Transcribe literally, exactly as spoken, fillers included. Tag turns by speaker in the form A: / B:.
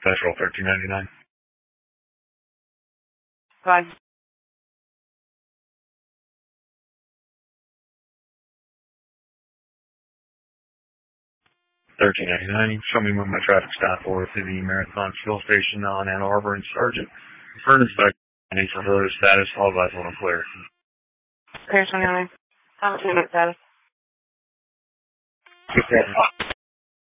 A: Petrol thirteen ninety-nine.
B: Bye.
A: thirteen ninety-nine. Show me where my traffic stop over to the Marathon Fuel Station on Ann Arbor and Sargent. Furnace back any for further status, all guys want to clear.
B: Clear twenty-nine. How much unit status?
A: Good